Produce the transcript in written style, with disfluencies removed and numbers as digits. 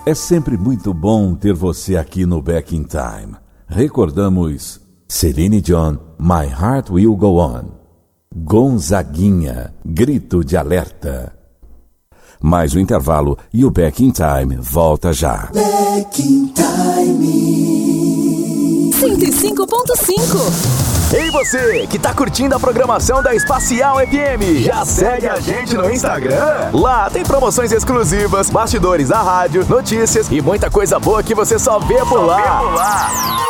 É sempre muito bom ter você aqui no Back in Time. Recordamos Celine Dion, My Heart Will Go On. Gonzaguinha, Grito de Alerta. Mais o intervalo e o Back in Time volta já. Back in Time 105.5. Ei você, que tá curtindo a programação da Espacial FM, já segue a gente no Instagram? Lá tem promoções exclusivas, bastidores da rádio, notícias e muita coisa boa que você só vê por lá.